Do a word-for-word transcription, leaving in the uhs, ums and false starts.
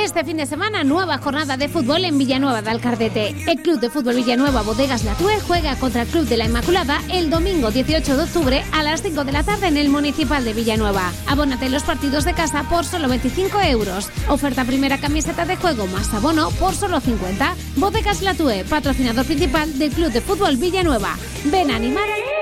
Este fin de semana, nueva jornada de fútbol en Villanueva de Alcardete. El Club de Fútbol Villanueva Bodegas Latue juega contra el Club de la Inmaculada el domingo dieciocho de octubre a las cinco de la tarde en el Municipal de Villanueva. Abónate en los partidos de casa por solo veinticinco euros. Oferta primera camiseta de juego más abono por solo cincuenta. Bodegas Latue, patrocinador principal del Club de Fútbol Villanueva. Ven a animar al...